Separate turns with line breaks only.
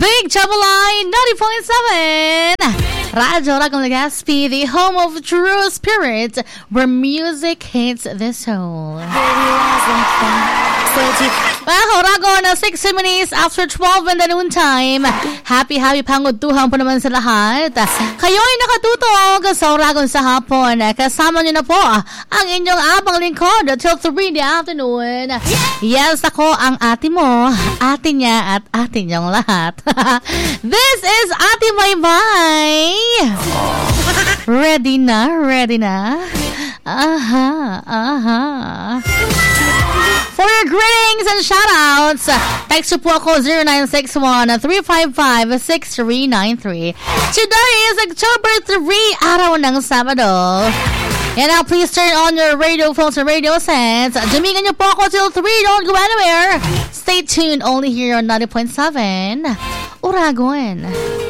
Big Trouble Line 90.7 Radyo Ragong Legazpi, the home of true spirit, where music hits the soul. Well, Rago na 60 minutes after 12 in the noon time. Happy pangutuhan po naman sa lahat. Kayo'y nakatutog sa Ragon sa hapon. Kasama niyo na po ang inyong abang lingkod till 3 in the afternoon. Yes, ako ang ate mo, ate niya at ate niyong lahat. This is Ate Maymay. Ready na? Aha. For your greetings and shoutouts, text po ako 0961-355-6393. Today is October 3, araw ng Sabado. And now please turn on your radio filter radio sets. Dumingan niyo po ako till 3. Don't go anywhere. Stay tuned only here on 90.7 Uragon.